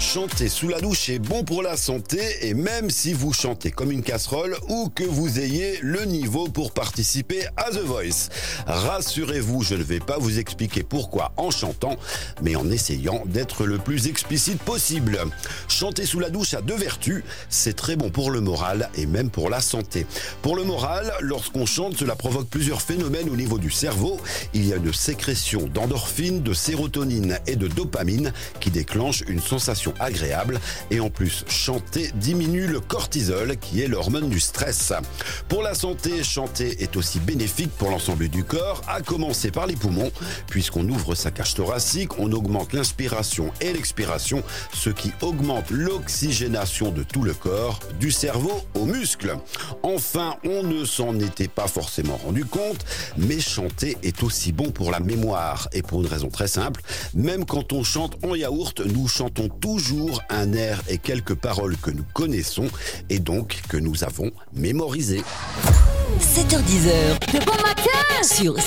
Chanter sous la douche est bon pour la santé et même si vous chantez comme une casserole ou que vous ayez le niveau pour participer à The Voice. Rassurez-vous, je ne vais pas vous expliquer pourquoi en chantant, mais en essayant d'être le plus explicite possible. Chanter sous la douche a deux vertus, c'est très bon pour le moral et même pour la santé. Pour le moral, lorsqu'on chante, cela provoque plusieurs phénomènes au niveau du cerveau. Il y a une sécrétion d'endorphine, de sérotonine et de dopamine qui déclenche une sensation agréable et en plus, chanter diminue le cortisol qui est l'hormone du stress. Pour la santé, chanter est aussi bénéfique pour l'ensemble du corps, à commencer par les poumons. Puisqu'on ouvre sa cage thoracique, on augmente l'inspiration et l'expiration, ce qui augmente l'oxygénation de tout le corps, du cerveau aux muscles. Enfin, on ne s'en était pas forcément rendu compte, mais chanter est aussi bon pour la mémoire. Et pour une raison très simple, même quand on chante en yaourt, nous chantons toujours un air et quelques paroles que nous connaissons et donc que nous avons mémorisées. 7h10. De bon matin sur